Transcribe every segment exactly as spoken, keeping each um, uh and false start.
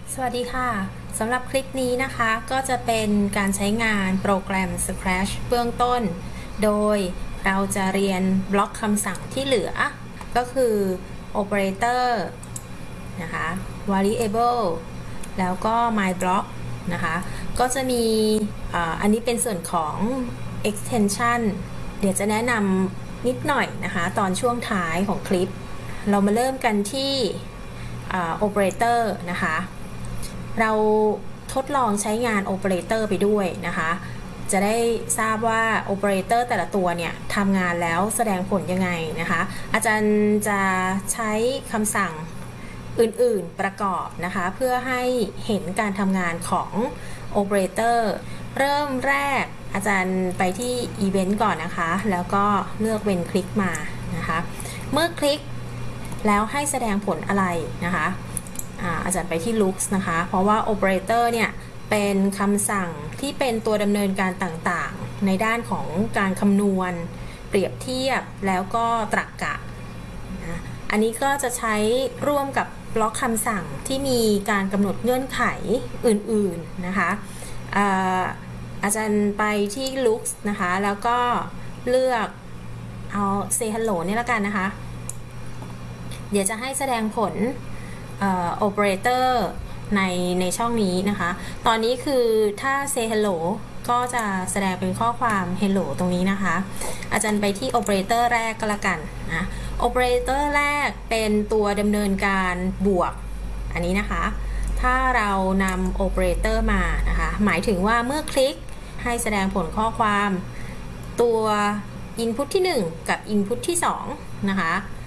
สวัสดีค่ะสำหรับคลิปนี้นะคะก็จะเป็นการใช้งานโปรแกรม Scratch เบื้องต้นโดยเราจะเรียนบล็อกคำสั่งที่เหลือก็คือ operator นะคะ variable แล้วก็ my block นะคะก็จะมีออันนี้เป็นส่วนของ extension เดี๋ยวจะแนะนำนิดหน่อยนะคะตอนช่วงท้ายของคลิปเรามาเริ่มกันที่ operator นะคะเราทดลองใช้งานโอเปอเรเตอร์ไปด้วยนะคะจะได้ทราบว่าโอเปอเรเตอร์แต่ละตัวเนี่ยทำงานแล้วแสดงผลยังไงนะคะอาจารย์จะใช้คำสั่งอื่นๆประกอบนะคะเพื่อให้เห็นการทำงานของโอเปอเรเตอร์เริ่มแรกอาจารย์ไปที่อีเวนต์ก่อนนะคะแล้วก็เลือกเว้นคลิกมานะคะเมื่อคลิกแล้วให้แสดงผลอะไรนะคะอาจารย์ไปที่ looks นะคะเพราะว่า operator เนี่ยเป็นคำสั่งที่เป็นตัวดำเนินการต่างๆในด้านของการคำนวณเปรียบเทียบแล้วก็ตรรกะนะอันนี้ก็จะใช้ร่วมกับบล็อกคำสั่งที่มีการกำหนดเงื่อนไขอื่นๆนะคะอาอาจารย์ไปที่ looks นะคะแล้วก็เลือกเอา say hello นี่แล้วกันนะคะเดี๋ยวจะให้แสดงผลโอเปอเรเตอร์ในในช่องนี้นะคะตอนนี้คือถ้า say hello ก็จะแสดงเป็นข้อความ hello ตรงนี้นะคะอาจารย์ไปที่โอเปอเรเตอร์แรกก็แล้วกันนะโอเปอเรเตอร์แรกเป็นตัวดำเนินการบวกอันนี้นะคะถ้าเรานำโอเปอเรเตอร์มานะคะหมายถึงว่าเมื่อคลิกให้แสดงผลข้อความตัว input ที่หนึ่งกับ input ที่สองนะคะ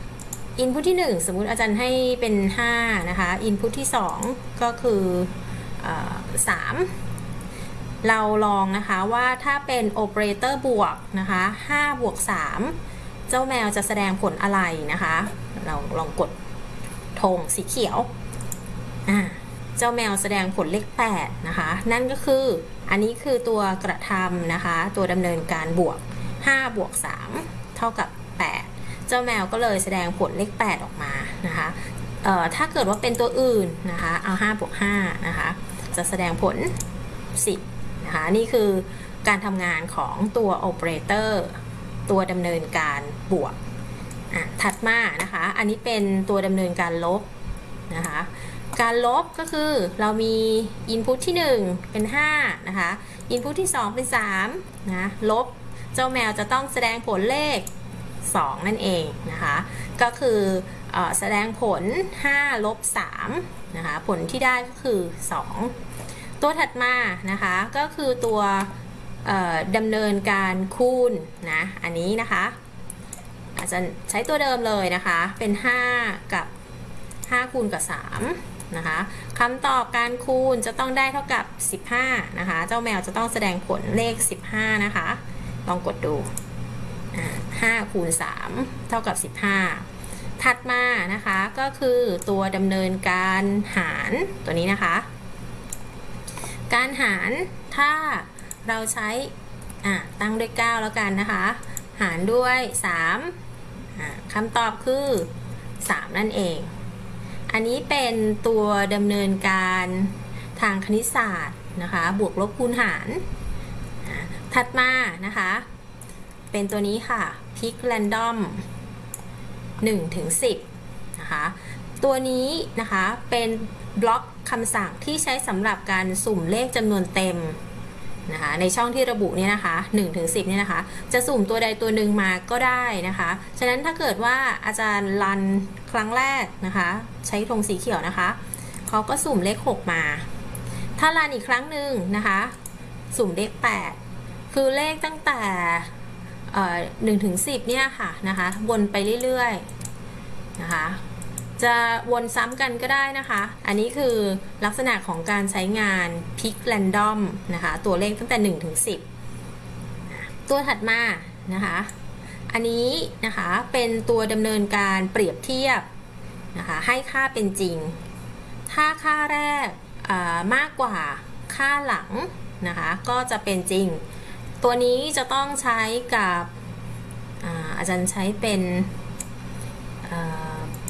input ที่หนึ่งสมมุติอาจารย์ให้เป็นห้านะคะ input ที่สองก็คือสามเราลองนะคะว่าถ้าเป็นโอเปอเรเตอร์บวกนะคะห้าบวกสามเจ้าแมวจะแสดงผลอะไรนะคะเราลองกดธงสีเขียวอ่าเจ้าแมวแสดงผลเลขแปดนะคะนั่นก็คืออันนี้คือตัวกระทำนะคะตัวดำเนินการบวกห้าบวกสามเท่ากับแปดเจ้าแมวก็เลยแสดงผลเลขแปดออกมานะคะเอ่อถ้าเกิดว่าเป็นตัวอื่นนะคะเอาห้าบวกห้านะคะจะแสดงผลสิบนะคะนี่คือการทำงานของตัวโอเปอเรเตอร์ตัวดำเนินการบวกอ่ะถัดมานะคะอันนี้เป็นตัวดำเนินการลบนะคะการลบก็คือเรามี input ที่หนึ่งเป็นห้านะคะ input ที่สองเป็นสามนะลบเจ้าแมวจะต้องแสดงผลเลขสองนั่นเองนะคะก็คือเอ่อแสดงผลห้าลบสามนะคะผลที่ได้ก็คือสองตัวถัดมานะคะก็คือตัวดำเนินการคูณนะอันนี้นะคะอาจจะใช้ตัวเดิมเลยนะคะเป็นห้ากับห้าคูณกับสามนะคะคำตอบการคูณจะต้องได้เท่ากับสิบห้านะคะเจ้าแมวจะต้องแสดงผลเลขสิบห้านะคะลองกดดูห้าคูณสามเท่ากับสิบห้าถัดมานะคะก็คือตัวดำเนินการหารตัวนี้นะคะการหารถ้าเราใช้ตั้งด้วยเก้าแล้วกันนะคะหารด้วยสามคำตอบคือสามนั่นเองอันนี้เป็นตัวดำเนินการทางคณิตศาสตร์นะคะบวกลบคูณหารถัดมานะคะเป็นตัวนี้ค่ะ pick random หนึ่งถึงสิบนะคะตัวนี้นะคะเป็นบล็อกคำสั่งที่ใช้สำหรับการสุ่มเลขจำนวนเต็มนะคะในช่องที่ระบุเนี่ยนะคะหนึ่งถึงสิบเนี่ยนะคะจะสุ่มตัวใดตัวหนึ่งมาก็ได้นะคะฉะนั้นถ้าเกิดว่าอาจารย์รันครั้งแรกนะคะใช้ธงสีเขียวนะคะเขาก็สุ่มเลขหกมาถ้ารันอีกครั้งหนึ่งนะคะสุ่มเลขแปดคือเลขตั้งแต่หนึ่งถึงสิบเนี่ยค่ะนะคะวนไปเรื่อยๆนะคะจะวนซ้ำกันก็ได้นะคะอันนี้คือลักษณะของการใช้งาน pick random นะคะตัวเลขตั้งแต่หนึ่งถึงสิบตัวถัดมานะคะอันนี้นะคะเป็นตัวดำเนินการเปรียบเทียบนะคะให้ค่าเป็นจริงถ้าค่าแรกมากกว่าค่าหลังนะคะก็จะเป็นจริงตัวนี้จะต้องใช้กับอาจารย์ใช้เป็นบล็อก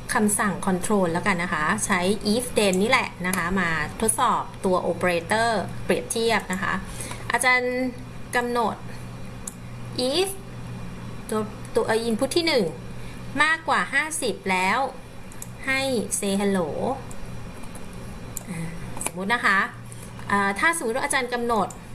คำสั่ง control แล้วกันนะคะใช้ if then นี่แหละนะคะมาทดสอบตัว operator เปรียบเทียบนะคะอาจารย์กำหนด if ตัวตัว input ที่หนึ่งมากกว่าห้าสิบแล้วให้ say hello สมมุตินะคะถ้าสมมติว่าอาจารย์กำหนด